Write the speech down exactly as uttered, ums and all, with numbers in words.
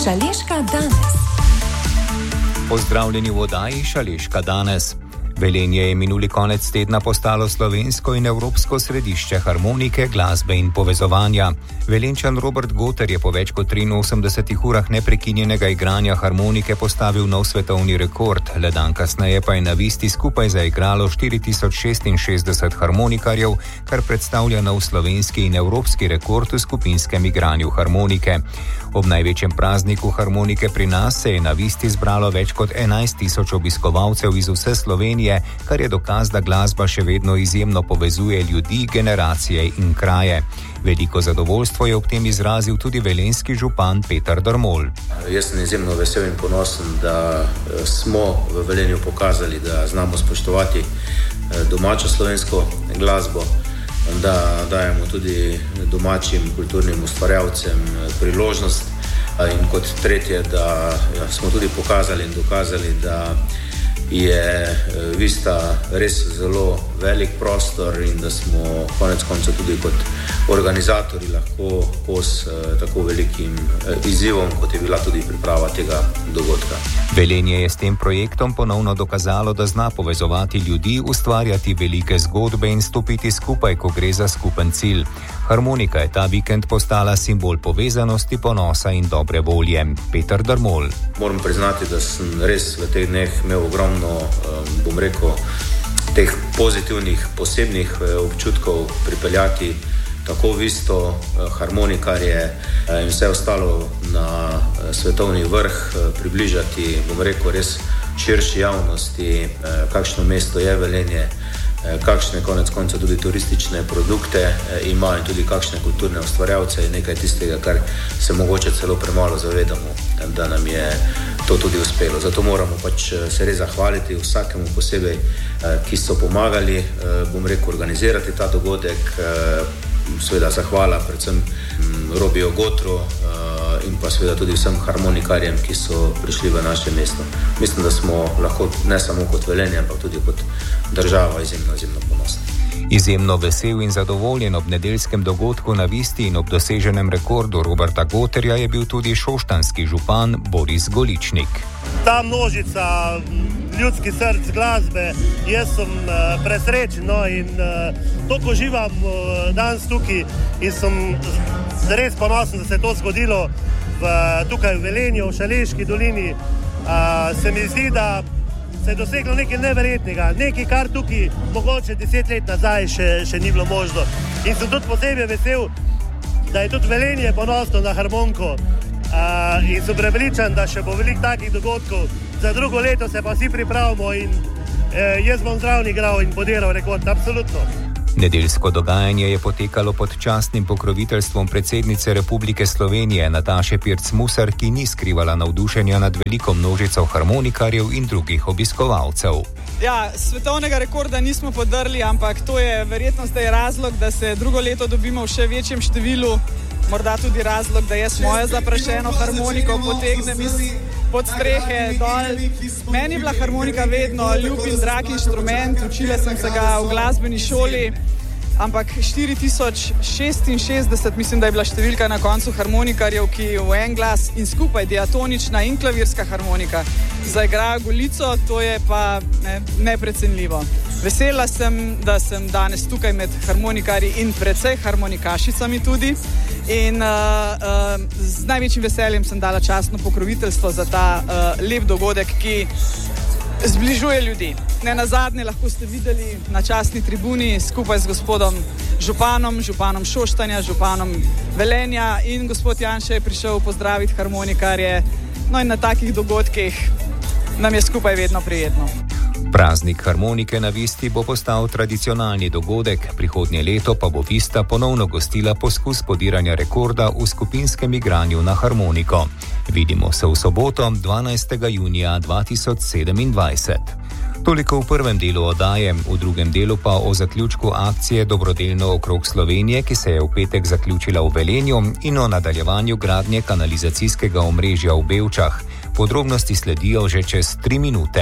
Šaleška danes. Pozdravljeni v oddaji Šaleška danes. Velenje je minuli konec tedna postalo slovensko in evropsko središče harmonike, glasbe in povezovanja. Velenčan Robert Goter je po več kot triinosemdesetih urah neprekinjenega igranja harmonike postavil nov svetovni rekord. Le dan kasneje pa je na Visti skupaj zaigralo štiri tisoč šestinšestdeset harmonikarjev, kar predstavlja nov slovenski in evropski rekord v skupinskem igranju harmonike. Ob največjem prazniku harmonike pri nas se je na Visti zbralo več kot enajst tisoč obiskovalcev iz vse Slovenije, kar je dokaz, da glasba še vedno izjemno povezuje ljudi, generacije in kraje. Veliko zadovoljstvo je ob tem izrazil tudi velenjski župan Peter Drmol. Jaz sem izjemno vesel in ponosen, da smo v Velenju pokazali, da znamo spoštovati domačo slovensko glasbo, da dajemo tudi domačim kulturnim ustvarjalcem priložnost in kot tretje, da smo tudi pokazali in dokazali, da je Vista res zelo velik prostor in da smo konec konca tudi kot organizatori lahko kos tako velikim izzivom, kot je bila tudi priprava tega dogodka. Velenje je s tem projektom ponovno dokazalo, da zna povezovati ljudi, ustvarjati velike zgodbe in stopiti skupaj, ko gre za skupen cilj. Harmonika je ta vikend postala simbol povezanosti, ponosa in dobre volje. Peter Drmol. Moram priznati, da sem res v teh dneh imel ogromno, bom rekel, teh pozitivnih, posebnih občutkov pripeljati tako Visto, harmonikarje in vse ostalo na svetovni vrh, približati, bom rekel, res širši javnosti, kakšno mesto je Velenje, kakšne konec konca tudi turistične produkte ima in tudi kakšne kulturne ustvarjalce in nekaj tistega, kar se mogoče celo premalo zavedamo, da nam je to tudi uspelo. Zato moramo pač se res zahvaliti vsakemu posebej, ki so pomagali, bom rekel, organizirati ta dogodek. Seveda zahvala predvsem Robiju Gotru in pa seveda tudi vsem harmonikarjem, ki so prišli v naše mesto. Mislim, da smo lahko ne samo kot Velenje, ampak tudi kot država izjemno, izjemno ponosni. Izjemno vesel in zadovoljen ob nedeljskem dogodku na Visti in ob doseženem rekordu Roberta Goterja je bil tudi šoštanski župan Boris Goličnik. Ta množica ljudskih src glasbe, jaz sem uh, presrečen no, in uh, toliko živam uh, danes tukaj in sem res ponosen, da se je to zgodilo v, tukaj v Velenju, v Šaleški dolini. Uh, se mi zdi, da se je doseglo nekaj neverjetnega, nekaj, kar tukaj mogoče deset let nazaj še, še ni bilo možno. In sem tudi posebej vesel, da je tudi Velenje ponosno na harmoniko uh, in sem prepričan, da še bo veliko takih dogodkov. Za drugo leto se pa vsi pripravimo in eh, jaz bom zraven igral in podiral rekord, absolutno. Nedeljsko dogajanje je potekalo pod častnim pokroviteljstvom predsednice Republike Slovenije Nataše Pirc Musar, ki ni skrivala navdušenja nad veliko množico harmonikarjev in drugih obiskovalcev. Ja, svetovnega rekorda nismo podrli, ampak to je verjetno zdaj razlog, da se drugo leto dobimo v še večjem številu. Morda tudi razlog, da jaz mojo zaprašeno harmoniko potegnem iz pod strehe dol. Meni je bila harmonika vedno ljub in drag inštrument, učila sem se ga v glasbeni šoli, ampak štiri tisoč šestinšestdeset, mislim, da je bila številka na koncu harmonikarjev, ki v en glas in skupaj diatonična in klavirska harmonika zaigrajo Golico, to je pa ne, neprecenljivo. Vesela sem, da sem danes tukaj med harmonikarji in precej harmonikašicami tudi. In uh, uh, z največjim veseljem sem dala častno pokroviteljstvo za ta uh, lep dogodek, ki zbližuje ljudi. Ne nazadnje lahko ste videli na častni tribuni skupaj z gospodom županom, županom Šoštanja, županom Velenja in gospod Janša je prišel pozdraviti harmonikarje. No in na takih dogodkih nam je skupaj vedno prijetno. Praznik harmonike na Visti bo postal tradicionalni dogodek, prihodnje leto pa bo Vista ponovno gostila poskus podiranja rekorda v skupinskem igranju na harmoniko. Vidimo se v soboto, dvanajstega junija dva tisoč sedemindvajset. Toliko v prvem delu oddaje, v drugem delu pa o zaključku akcije Dobrodelno okrog Slovenije, ki se je v petek zaključila v Velenju, in o nadaljevanju gradnje kanalizacijskega omrežja v Bevčah. Podrobnosti sledijo že čez tri minute.